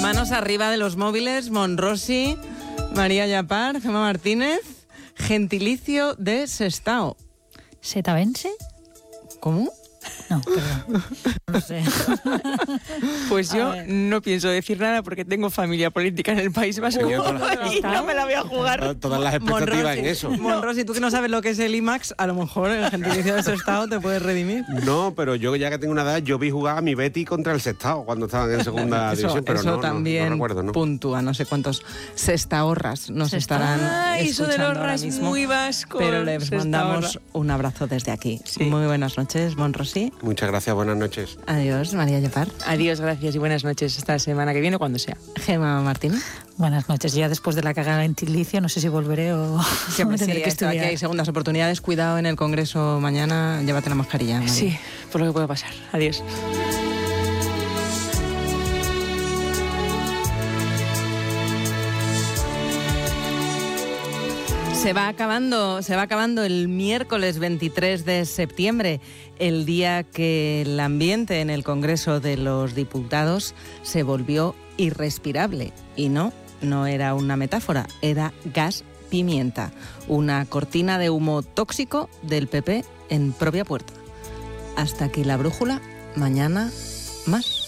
Manos arriba de los móviles, Monrosi, María Llapar, Gemma Martínez, gentilicio de Sestao. ¿Setavense? ¿Cómo? No, perdón. No sé. Pues yo no pienso decir nada porque tengo familia política en el País Vasco y no me la voy a jugar. Todas las expectativas Monrosi, en eso. Monrosi, tú que no sabes lo que es el IMAX, a lo mejor el gentilicio de Sestao te puedes redimir. No, pero yo ya que tengo una edad, yo vi jugar a mi Betty contra el Sestao cuando estaban en segunda división, pero eso no también no recuerdo, ¿no? puntúa, no sé cuántos sestahorras nos estarán Eso de escuchando los ahora ras mismo, muy vasco. pero les mandamos un abrazo desde aquí. Sí. Muy buenas noches, Monrosi. Muchas gracias, buenas noches. Adiós, María Llapar. Adiós, gracias y buenas noches. Esta semana que viene, cuando sea. Gemma Martínez. Buenas noches. Ya después de la cagada gentilicio, no sé si volveré o Siempre tendré que aquí estudiar. hay segundas oportunidades. Cuidado en el Congreso mañana, llévate la mascarilla. María. Sí, por lo que pueda pasar. Adiós. Se va acabando el miércoles 23 de septiembre, el día que el ambiente en el Congreso de los Diputados se volvió irrespirable. Y no era una metáfora, era gas pimienta, una cortina de humo tóxico del PP en propia puerta. Hasta aquí la brújula, mañana más.